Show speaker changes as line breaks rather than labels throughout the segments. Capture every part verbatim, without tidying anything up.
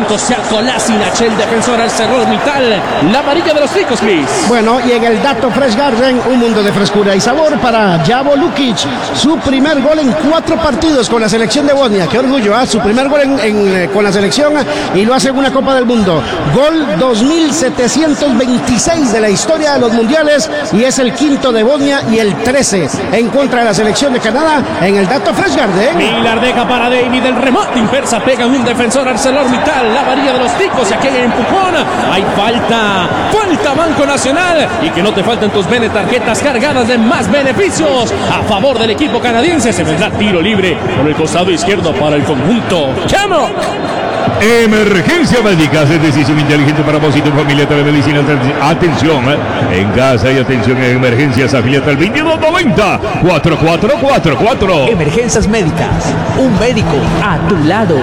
Santos Kolasinac, el defensor ArcelorMittal, la amarilla de los ticos, Chris.
Bueno, y en el dato Fresh Garden, un mundo de frescura y sabor para Javo Lukic, su primer gol en cuatro partidos con la selección de Bosnia. Qué orgullo, ¿eh? Su primer gol en, en, con la selección, y lo hace en una Copa del Mundo. Gol dos mil setecientos veintiséis de la historia de los mundiales, y es el quinto de Bosnia y el trece en contra de la selección de Canadá en el dato Fresh Garden.
Miller deja para David, el remate inversa, pega un defensor ArcelorMittal, la varilla de los ticos, y aquella empujón. Hay falta, falta Banco Nacional, y que no te falten tus bene tarjetas cargadas de más beneficios a favor del equipo canadiense. Se vendrá tiro libre por el costado izquierdo para el conjunto Camrock.
Emergencia médica, es decisión inteligente para vos y tu familia. Telemedicina, atención, ¿eh? En casa y atención en emergencias, afiliate al veintidós noventa, cuarenta y cuatro cuarenta y cuatro.
Emergencias médicas, un médico a tu lado.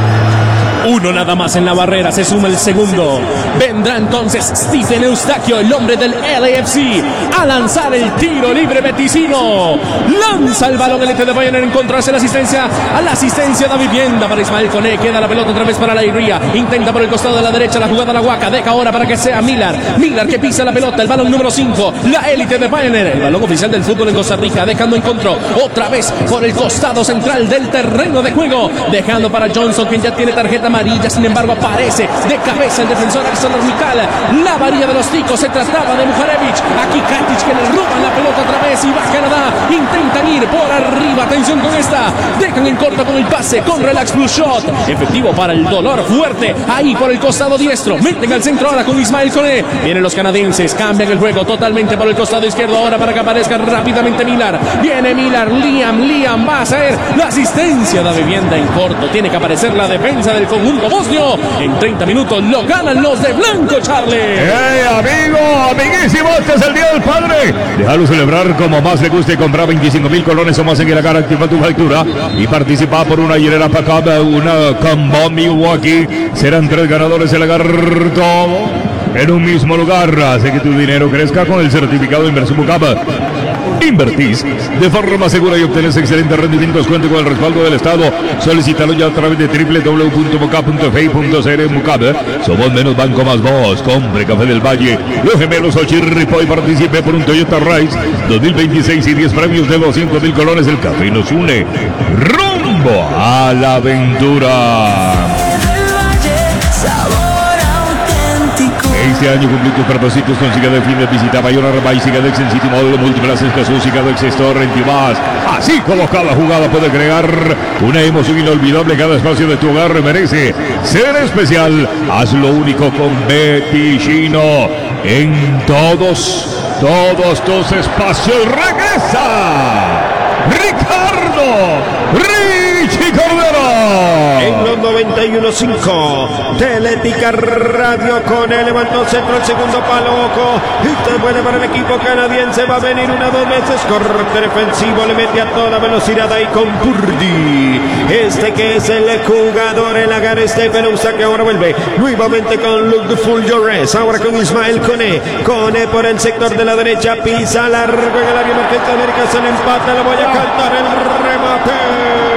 Uno nada más en la barrera, se suma el segundo. Vendrá entonces Stephen Eustaquio, el hombre del L A F C, a lanzar el tiro libre beticino. Lanza el balón el E T de Bayern en encontrarse la asistencia a la asistencia de vivienda para Ismael Koné. Queda la pelota otra vez para la Iría. Intenta por el costado de la derecha la jugada a la Huaca. Deja ahora para que sea Miller. Miller que pisa la pelota, el balón número cinco. La élite de Bayern, el balón oficial del fútbol en Costa Rica. Dejando encontró otra vez por el costado central del terreno de juego. Dejando para Johnson, quien ya tiene tarjeta amarilla, sin embargo aparece de cabeza el defensor ArcelorMittal. La varilla de los ticos, se trataba de Mujarevich. Aquí Katic, que le roban la pelota otra vez, y va Canadá. Intentan ir por arriba, atención con esta. Dejan en corto con el pase, con relax blue shot. Efectivo para el dolor fuerte, ahí por el costado diestro. Meten al centro ahora con Ismael Koné. Vienen los canadienses, cambian el juego totalmente por el costado izquierdo ahora para que aparezca rápidamente Miller. Viene Miller, Liam, Liam va a hacer la asistencia de vivienda en corto. Tiene que aparecer la defensa del conjunto bosnio. En treinta minutos lo ganan los de blanco, Charlie.
¡Hey, amigo, amiguísimo! Este es el Día del Padre. Déjalo celebrar como más le guste. Comprar veinticinco mil colones o más en Iracar, activa tu factura y participa por una hielera para cada una Combo Milwaukee. Serán tres ganadores el agar todo en un mismo lugar. Hace que tu dinero crezca con el certificado de inversión Mucapa. Invertís de forma segura y obtenés excelentes rendimientos. Cuente con el respaldo del Estado. Solicítalo ya a través de doble u doble u doble u punto mocap punto f e punto c r. Mocap, somos menos banco más vos. Compre Café del Valle, Los Gemelos o Chirripo y participe por un Toyota Rise dos mil veintiséis y diez premios de doscientos mil colones. El café nos une rumbo a la aventura. Este año cumplí tus propósitos con Cigadex Fin de visita Mayor Arba y Cigadex en City Modelo Múltiples Jesús, Cigadex Store en Tibás. Así como cada jugada puede crear una emoción inolvidable, cada espacio de tu hogar merece ser especial. Hazlo único con Beticino en todos, todos tus espacios. Regresa Ricardo Richie Cordero.
En los noventa y uno punto cinco, Teletica Radio con el levantó centro, el segundo palo, ojo, esto es bueno para el equipo canadiense, va a venir una dos veces, corte defensivo, le mete a toda velocidad ahí con Purdy, este que es el jugador, el agar Stephen Eustaquio, que ahora vuelve nuevamente con Luke de Full Llores, ahora con Ismael Koné, Koné por el sector de la derecha, pisa largo en el área emergente, América se le empata, le voy a cantar el remate.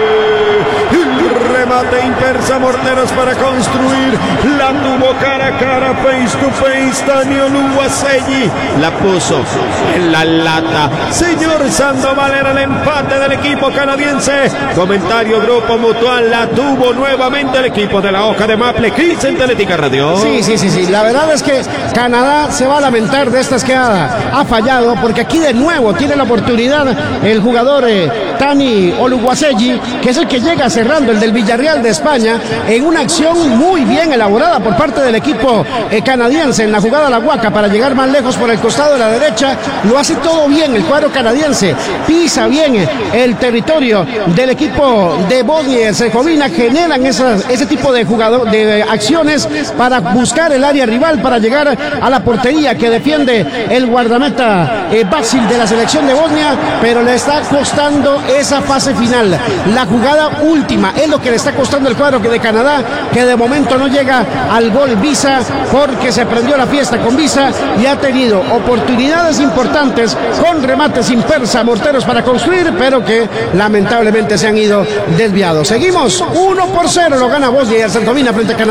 Remate inversa, Morteros para construir. La tuvo cara a cara, face to face. Daniel Uwaselli la puso en la lata. Señor Sandoval, era el empate del equipo canadiense. Comentario Grupo Mutual, la tuvo nuevamente el equipo de la hoja de Maple. Chris en Teletica Radio.
Sí, sí, sí, sí. La verdad es que Canadá se va a lamentar de esta esqueada. Ha fallado porque aquí de nuevo tiene la oportunidad el jugador eh, Tani Oluwaselli, que es el que llega cerrando, el del Villarreal de España, en una acción muy bien elaborada por parte del equipo eh, canadiense en la jugada a la Huaca para llegar más lejos por el costado de la derecha. Lo hace todo bien el cuadro canadiense, pisa bien el territorio del equipo de Bosnia y Herzegovina, generan esas, ese tipo de jugador, de acciones para buscar el área rival, para llegar a la portería que defiende el guardameta eh, Basil de la selección de Bosnia, pero le está costando esa fase final. La jugada última es lo que le está costando el cuadro de Canadá, que de momento no llega al gol Visa, porque se prendió la fiesta con Visa y ha tenido oportunidades importantes con remates impersa, Morteros para construir, pero que lamentablemente se han ido desviados. Seguimos uno por cero, lo gana Bosnia y Herzegovina frente a Canadá.